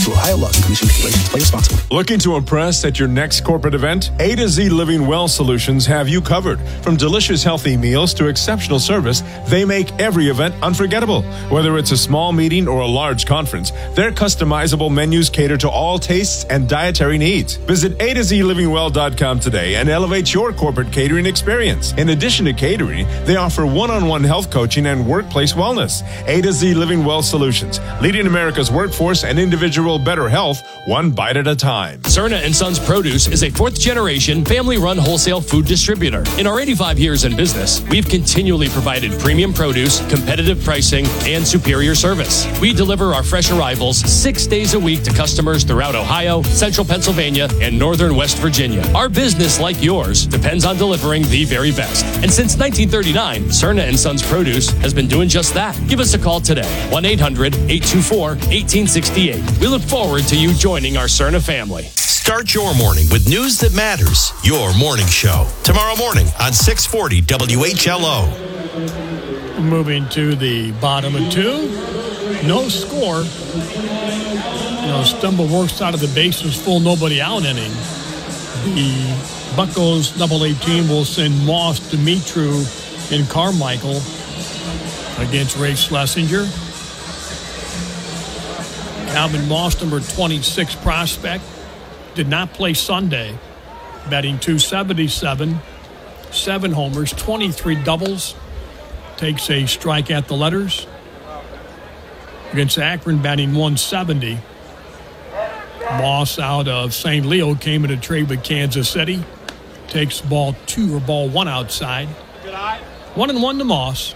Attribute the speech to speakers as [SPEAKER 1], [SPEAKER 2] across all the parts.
[SPEAKER 1] to Ohio laws and commission regulations. Play responsibly.
[SPEAKER 2] Looking to impress at your next corporate event? A to Z Living Well Solutions have you covered. From delicious healthy meals to exceptional service, they make every event unforgettable. Whether it's a small meeting or a large conference, their customizable menus cater to all tastes and dietary needs. Visit atozlivingwell.com today and elevate your corporate catering experience. In addition to catering, they offer one-on-one health coaching and workplace wellness. A to Z Living Well Solutions, leading America's workforce and individual better health, one bite at a time.
[SPEAKER 3] Cerna & Sons Produce is a fourth-generation, family-run wholesale food distributor. In our 85 years in business, we've continually provided premium produce, competitive pricing, and superior service. We deliver our fresh arrivals 6 days a week to customers throughout Ohio, central Pennsylvania, and northern West Virginia. Our business, like yours, depends on delivering the very best. And since 1939, Cerna & Sons Produce has been doing just that. Give us a call today, 1-800-824-1868. We look forward to you joining our Cerna family.
[SPEAKER 4] Start your morning with news that matters. Your morning show. Tomorrow morning on 640 WHLO.
[SPEAKER 5] Moving to the bottom of 2. No score. Stumble works out of the bases full, nobody out inning. The Buccos AA team will send Moss, Dimitru, and Carmichael against Ray Schlesinger. Calvin Moss, number 26 prospect, did not play Sunday, batting .277, 7 homers, 23 doubles, takes a strike at the letters. Against Akron, batting .170. Moss out of St. Leo came in a trade with Kansas City. Takes ball 1 outside. 1-1 to Moss.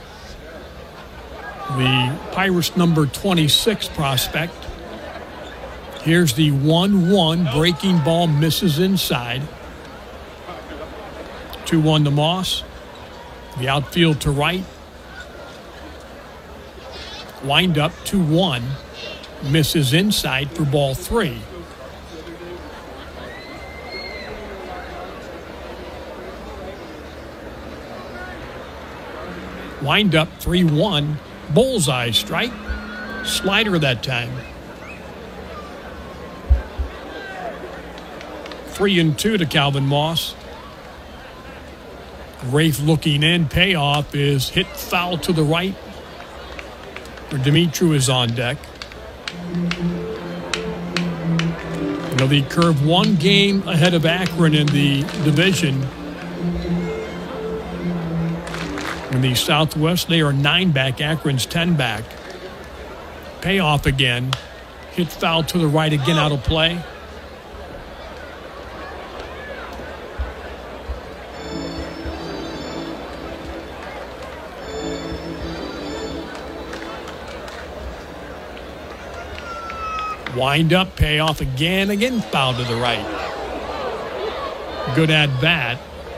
[SPEAKER 5] The Pirates number 26 prospect. Here's the 1-1 breaking ball, misses inside. 2-1 to Moss. The outfield to right. Wind up 2-1. Misses inside for ball 3. Wind up 3-1. Bullseye strike. Slider that time. 3-2 to Calvin Moss. Rafe looking in. Payoff is hit foul to the right. Dimitru is on deck. The curve 1 game ahead of Akron in the division. In the Southwest, they are 9 back. Akron's 10 back. Payoff again. Hit foul to the right again, out of play. Wind up, payoff again foul to the right. Good at bat.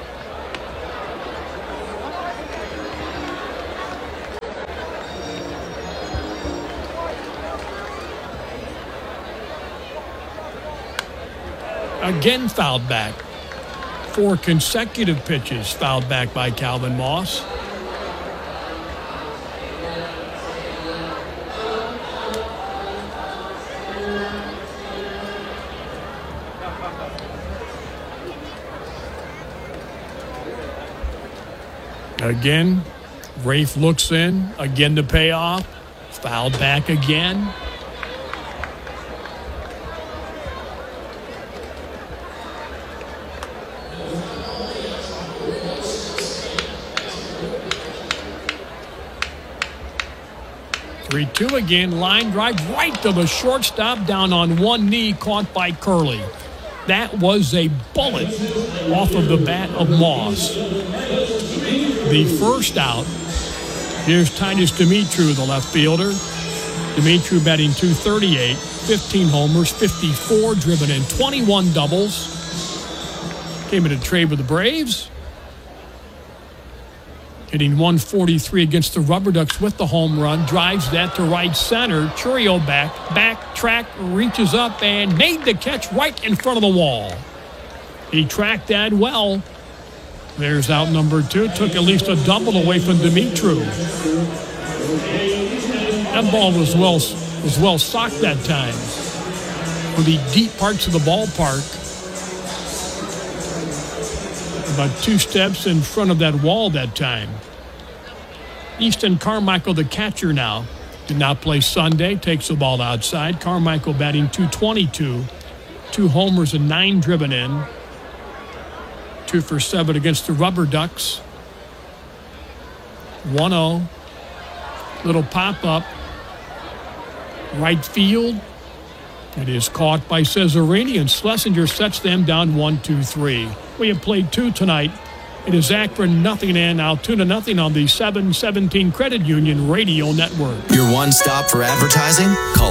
[SPEAKER 5] Again fouled back. 4 consecutive pitches fouled back by Calvin Moss. Again, Rafe looks in. Again, the payoff. Fouled back again. Two again, line drive right to the shortstop, down on one knee, caught by Curley. That was a bullet off of the bat of Moss. The first out. Here's Titus Dimitru, the left fielder. Dimitru batting .238, 15 homers, 54 driven in, 21 doubles. Came in a trade with the Braves. Hitting .143 against the Rubber Ducks with the home run. Drives that to right center. Churio back track, reaches up and made the catch right in front of the wall. He tracked that well. There's out number 2. Took at least a double away from Dimitru. That ball was well socked that time. for the deep parts of the ballpark. About 2 steps in front of that wall that time. Easton Carmichael, the catcher now, did not play Sunday, takes the ball outside. Carmichael batting .222, 2 homers and 9 driven in. 2 for 7 against the Rubber Ducks. 1-0. Little pop-up. Right field. It is caught by Cesarini, and Schlesinger sets them down 1-2-3. We have played 2 tonight. It is Akron 0 and Altoona 0 on the 717 Credit Union Radio Network.
[SPEAKER 1] Your one stop for advertising? Call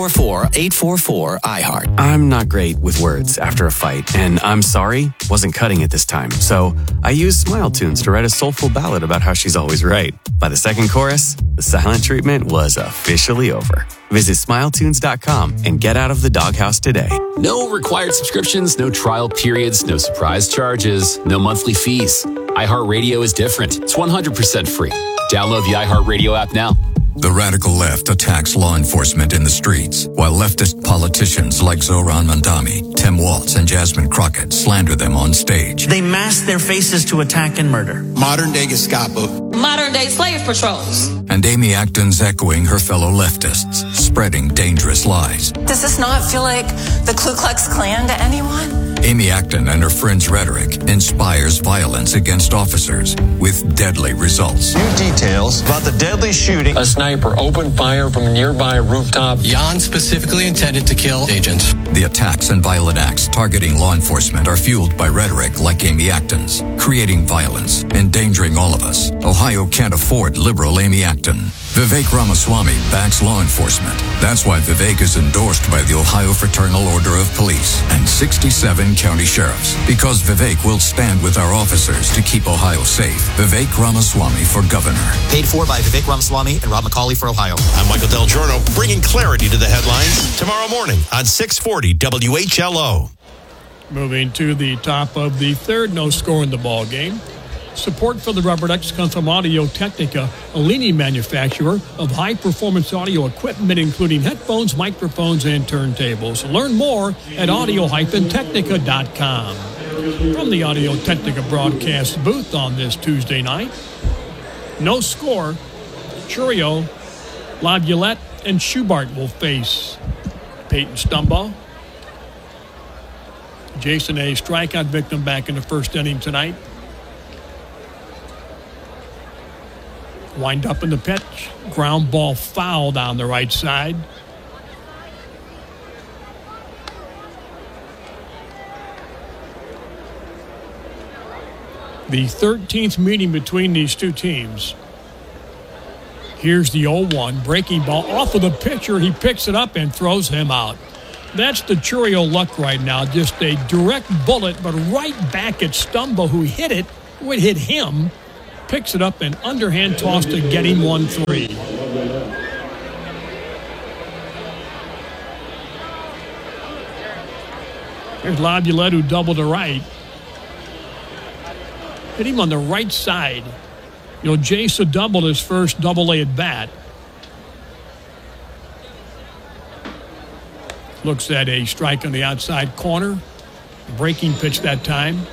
[SPEAKER 1] 844-844-iHeart.
[SPEAKER 6] I'm not great with words after a fight, and I'm sorry wasn't cutting it this time. So I used Smile Tunes to write a soulful ballad about how she's always right. By the second chorus, the silent treatment was officially over. Visit SmileTunes.com and get out of the doghouse today.
[SPEAKER 7] No required subscriptions, no trial periods, no surprise charges, no monthly fees. iHeartRadio is different. It's 100% free. Download the iHeartRadio app now.
[SPEAKER 8] The radical left attacks law enforcement in the streets, while leftist politicians like Zoran Mandami, Tim Walz, and Jasmine Crockett slander them on stage.
[SPEAKER 9] They mask their faces to attack and murder.
[SPEAKER 10] Modern-day Gestapo.
[SPEAKER 11] Modern-day slave patrols.
[SPEAKER 8] And Amy Acton's echoing her fellow leftists, spreading dangerous lies.
[SPEAKER 12] Does this not feel like the Ku Klux Klan to anyone?
[SPEAKER 8] Amy Acton and her friends' rhetoric inspires violence against officers with deadly results.
[SPEAKER 13] New details about the deadly shooting.
[SPEAKER 14] A sniper opened fire from a nearby rooftop.
[SPEAKER 15] Jan specifically intended to kill agents.
[SPEAKER 8] The attacks and violent acts targeting law enforcement are fueled by rhetoric like Amy Acton's, creating violence, endangering all of us. Ohio can't afford liberal Amy Acton. Vivek Ramaswamy backs law enforcement. That's why Vivek is endorsed by the Ohio Fraternal Order of Police and 67 county sheriffs. Because Vivek will stand with our officers to keep Ohio safe. Vivek Ramaswamy for governor.
[SPEAKER 16] Paid for by Vivek Ramaswamy and Rob McCauley for Ohio.
[SPEAKER 4] I'm Michael Del Giorno, bringing clarity to the headlines tomorrow morning on 640 WHLO.
[SPEAKER 5] Moving to the top of the third, no score in the ball game. Support for the Rubber Ducks comes from Audio Technica, a leading manufacturer of high-performance audio equipment, including headphones, microphones, and turntables. Learn more at audio-technica.com. From the Audio Technica broadcast booth on this Tuesday night, no score. Churio, Laviolette, and Schubart will face Peyton Stumbo. Jason A. strikeout victim back in the first inning tonight. Wind up in the pitch. Ground ball foul down the right side. The 13th meeting between these two teams. Here's the 0-1. Breaking ball off of the pitcher. He picks it up and throws him out. That's the Churio luck right now. Just a direct bullet, but right back at Stumbo, who hit it. Would hit him. Picks it up and underhand toss to get him 1-3. Here's Laviolette, who doubled to right. Hit him on the right side. You know, Jason doubled his first double-A at bat. Looks at a strike on the outside corner. Breaking pitch that time.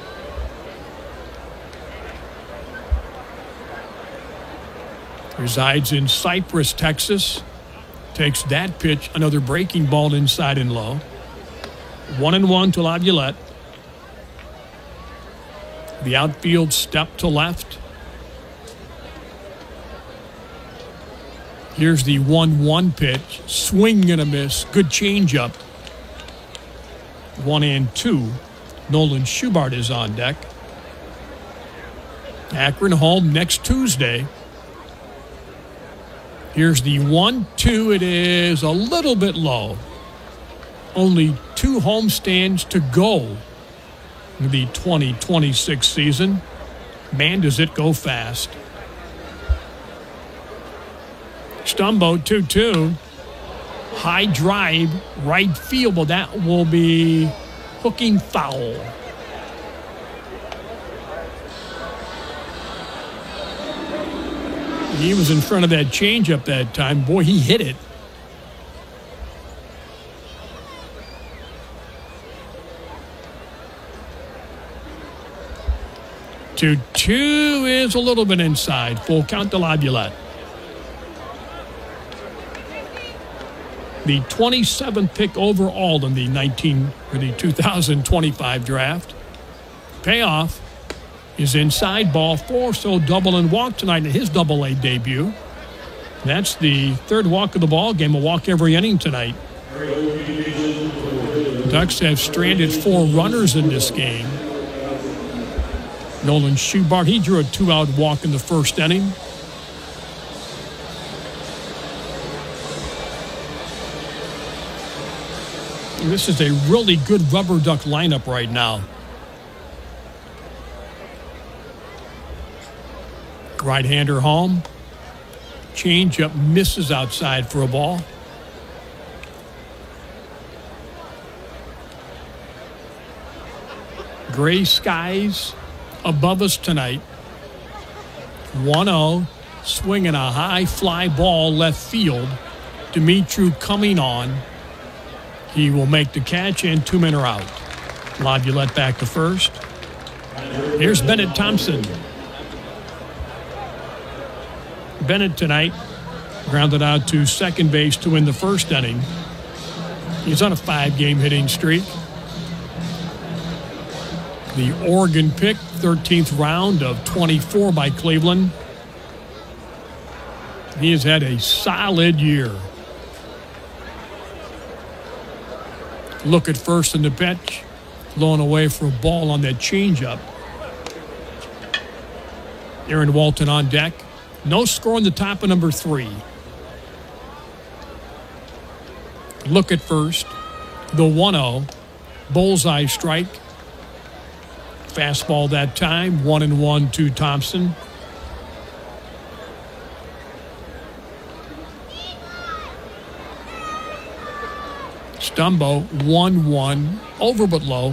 [SPEAKER 5] Resides in Cypress, Texas. Takes that pitch, another breaking ball inside and low. 1-1 to Laviolette. The outfield step to left. Here's the 1-1 pitch. Swing and a miss. Good changeup. 1-2. Nolan Schubart is on deck. Akron home next Tuesday. Here's the 1-2. It is a little bit low. Only 2 homestands to go in the 2026 season. Man, does it go fast. Stumbo 2-2. High drive, right field. Well, that will be hooking foul. He was in front of that changeup that time. Boy, he hit it. 2-2 is a little bit inside. Full count to Laviolette. The 27th pick overall in the 2025 draft. Payoff is inside, ball 4, so double and walk tonight in his Double-A debut. That's the third walk of the ball game, a walk every inning tonight. Ducks have stranded 4 runners in this game. Nolan Schubart, he drew a 2-out walk in the first inning. This is a really good Rubber Duck lineup right now. Right-hander home. Change-up misses outside for a ball. Gray skies above us tonight. 1-0. Swinging a high fly ball left field. Dimitru coming on. He will make the catch, and 2 men are out. Laviolette back to first. Here's Bennett Thompson. Bennett tonight grounded out to second base to win the first inning. He's on a 5-game hitting streak. The Oregon pick, 13th round of 24 by Cleveland. He has had a solid year. Look at first in the pitch. Blowing away for a ball on that changeup. Aaron Walton on deck. No score in the top of number 3. Look at first. The 1-0. Bullseye strike. Fastball that time. 1-1 to Thompson. Stumbo, 1-1, over but low.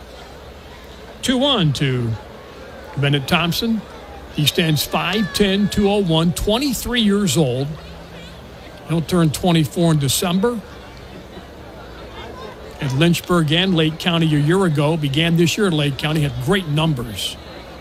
[SPEAKER 5] 2-1 to Bennett Thompson. He stands 5'10", 201, 23 years old. He'll turn 24 in December. At Lynchburg and Lake County a year ago, began this year at Lake County, had great numbers.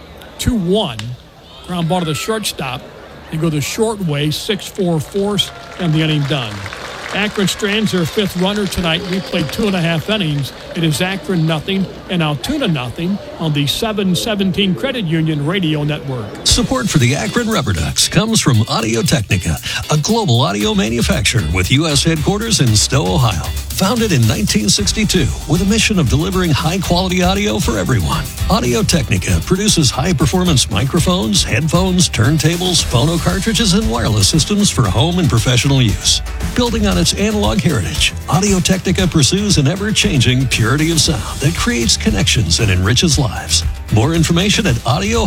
[SPEAKER 5] 2-1, ground ball to the shortstop. They go the short way, 6-4 force, and the inning done. Akron strands their 5th runner tonight. We played 2.5 innings. It is Akron nothing and Altoona nothing on the 717 Credit Union Radio Network.
[SPEAKER 10] Support for the Akron Rubber Ducks comes from Audio-Technica, a global audio manufacturer with U.S. headquarters in Stowe, Ohio. Founded in 1962 with a mission of delivering high-quality audio for everyone. Audio-Technica produces high-performance microphones, headphones, turntables, phono cartridges, and wireless systems for home and professional use. Building on its analog heritage, Audio-Technica pursues an ever-changing purity of sound that creates connections and enriches lives. More information at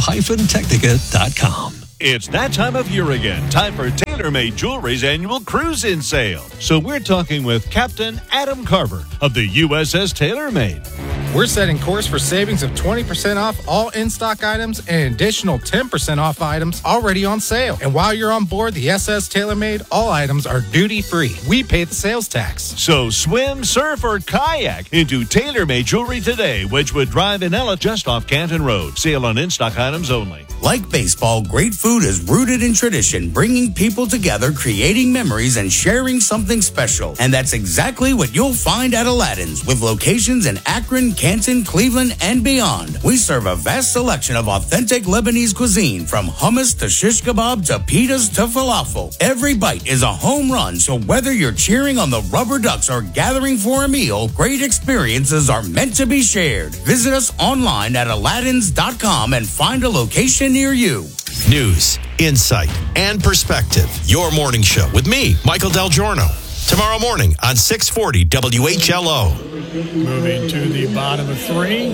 [SPEAKER 10] audio-technica.com.
[SPEAKER 17] It's that time of year again. Time for TaylorMade Jewelry's annual cruise-in sale. So we're talking with Captain Adam Carver of the USS TaylorMade.
[SPEAKER 18] We're setting course for savings of 20% off all in-stock items and an additional 10% off items already on sale. And while you're on board the SS TaylorMade, all items are duty-free. We pay the sales tax.
[SPEAKER 17] So swim, surf, or kayak into TaylorMade Jewelry today, Wedgwood Drive in Ella, just off Canton Road. Sale on in-stock items only.
[SPEAKER 19] Like baseball, great food is rooted in tradition, bringing people together, creating memories, and sharing something special. And that's exactly what you'll find at Aladdin's, with locations in Akron, Canton, Cleveland, and beyond. We serve a vast selection of authentic Lebanese cuisine, from hummus to shish kebab to pitas to falafel. Every bite is a home run, so whether you're cheering on the Rubber Ducks or gathering for a meal, great experiences are meant to be shared. Visit us online at aladdins.com and find a location near you.
[SPEAKER 4] News, insight, and perspective. Your morning show with me, Michael Del Giorno. Tomorrow morning on 640 WHLO.
[SPEAKER 5] Moving to the bottom of 3.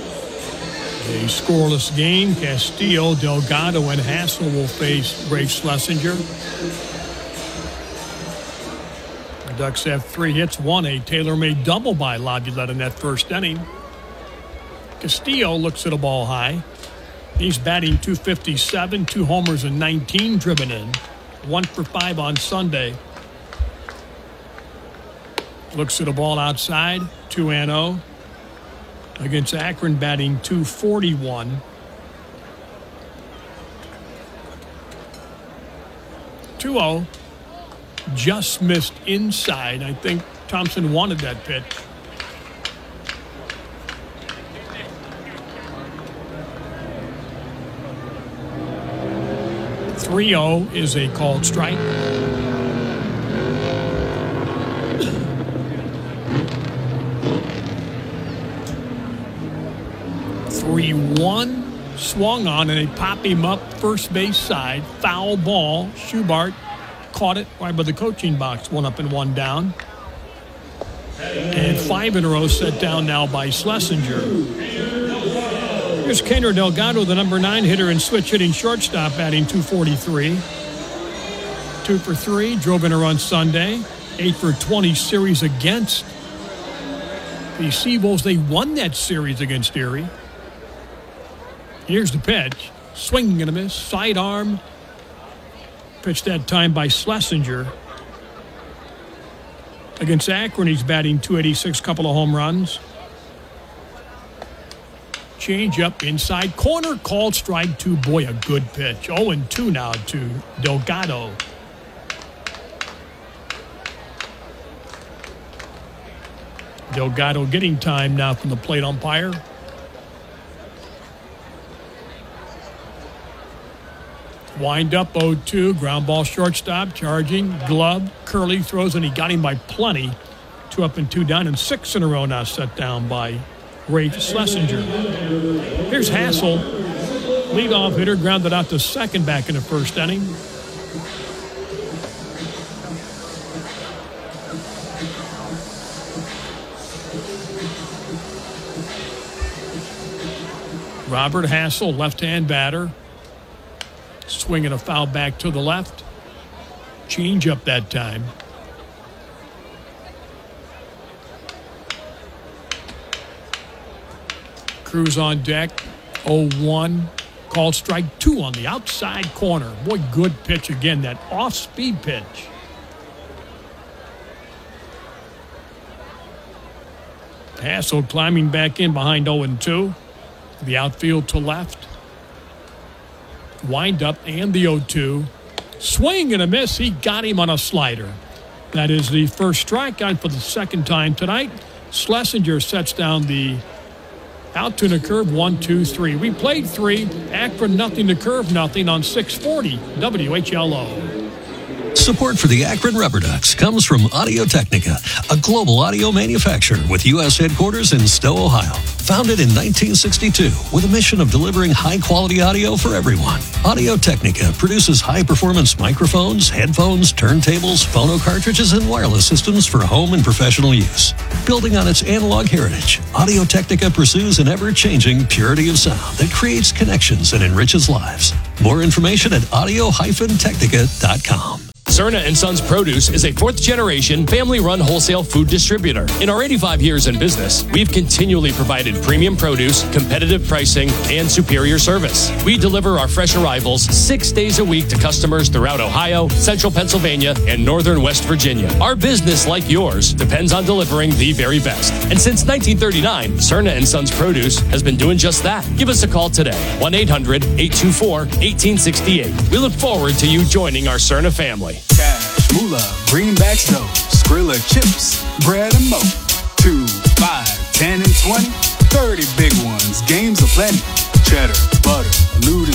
[SPEAKER 5] A scoreless game. Castillo, Delgado, and Hassel will face Ray Schlesinger. The Ducks have 3 hits, 1 a TaylorMade double by Laviolette in that first inning. Castillo looks at a ball high. He's batting .257, 2 homers and 19 driven in. 1 for 5 on Sunday. Looks at a ball outside, 2-0. Against Akron, batting .241. 2-0. Just missed inside. I think Thompson wanted that pitch. .30 is a called strike. 3-1. Swung on and they pop him up first base side. Foul ball. Schubart caught it right by the coaching box. 1 up and 1 down. And 5 in a row set down now by Schlesinger. Here's Keiner Delgado, the number 9 hitter and switch hitting shortstop, batting .243. 2 for 3. Drove in a run Sunday. 8 for 20 series against the Seawolves. They won that series against Erie. Here's the pitch. Swing and a miss. Sidearm. Pitched that time by Schlesinger. Against Akron, he's batting .286, couple of home runs. Change up inside corner, called strike 2. Boy, a good pitch. 0-2 now to Delgado. Delgado getting time now from the plate umpire. Wind up 0-2, ground ball shortstop, charging, glove, Curley throws, and he got him by plenty. 2 up and 2 down, and 6 in a row now set down by Rafe Schlesinger. Here's Hassel, leadoff hitter, grounded out to second back in the first inning. Robert Hassel, left-hand batter. Swinging a foul back to the left. Change up that time. Cruz on deck. 0-1. Called strike 2 on the outside corner. Boy, good pitch again. That off-speed pitch. Hassel climbing back in behind 0-2. The outfield to left. Wind up and the 0-2. Swing and a miss. He got him on a slider. That is the first strikeout for the second time tonight. Schlesinger sets down the out to the curve. 1-2-3. We played 3. Akron nothing to curve nothing on 640 WHLO.
[SPEAKER 10] Support for the Akron Rubber Ducks comes from Audio Technica, a global audio manufacturer with U.S. headquarters in Stowe, Ohio. Founded in 1962 with a mission of delivering high-quality audio for everyone. Audio Technica produces high-performance microphones, headphones, turntables, phono cartridges, and wireless systems for home and professional use. Building on its analog heritage, Audio Technica pursues an ever-changing purity of sound that creates connections and enriches lives. More information at audio-technica.com.
[SPEAKER 3] Cerna & Sons Produce is a fourth-generation, family-run wholesale food distributor. In our 85 years in business, we've continually provided premium produce, competitive pricing, and superior service. We deliver our fresh arrivals 6 days a week to customers throughout Ohio, central Pennsylvania, and northern West Virginia. Our business, like yours, depends on delivering the very best. And since 1939, Cerna & Sons Produce has been doing just that. Give us a call today, 1-800-824-1868. We look forward to you joining our Cerna family.
[SPEAKER 20] Cash, moolah, greenbacks, dough, Skrilla chips, bread and mo. 2, 5, 10, and 20, 30 big ones, games aplenty, cheddar, butter, noodles.